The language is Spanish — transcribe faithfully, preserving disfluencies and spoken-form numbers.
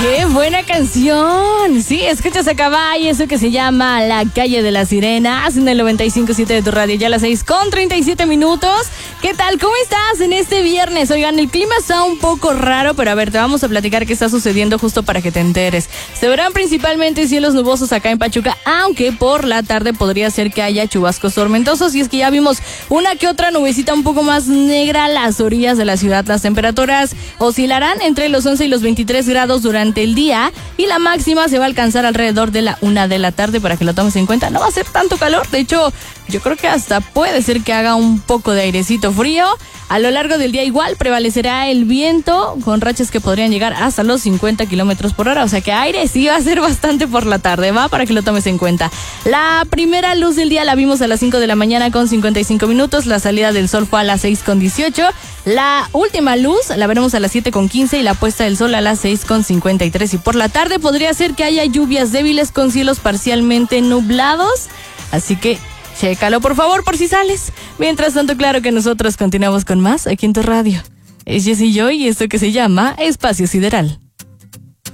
¡Qué buena canción! Sí, escuchas acá va y eso que se llama La Calle de las Sirenas en el noventa y cinco punto siete de tu radio, ya a las seis con treinta y siete minutos. ¿Qué tal? ¿Cómo estás en este viernes? Oigan, el clima está un poco raro, pero a ver, te vamos a platicar qué está sucediendo justo para que te enteres. Se verán principalmente cielos nubosos acá en Pachuca, aunque por la tarde podría ser que haya chubascos tormentosos, y es que ya vimos una que otra nubecita un poco más negra a las orillas de la ciudad. Las temperaturas oscilarán entre los once y los veintitrés grados durante el día, y la máxima se va a alcanzar alrededor de la una de la tarde, para que lo tomes en cuenta. No va a ser tanto calor, de hecho yo creo que hasta puede ser que haga un poco de airecito frío. A lo largo del día igual prevalecerá el viento, con rachas que podrían llegar hasta los cincuenta kilómetros por hora, o sea que aire sí va a ser bastante por la tarde, va, para que lo tomes en cuenta. La primera luz del día la vimos a las cinco de la mañana con cincuenta y cinco minutos, la salida del sol fue a las seis con dieciocho, la última luz la veremos a las siete con quince y la puesta del sol a las seis con cincuenta y tres, y por la tarde podría ser que haya lluvias débiles con cielos parcialmente nublados, así que chécalo por favor por si sales. Mientras tanto, claro que nosotros continuamos con más aquí en tu radio. Es Jessy Joy y esto que se llama Espacio Sideral.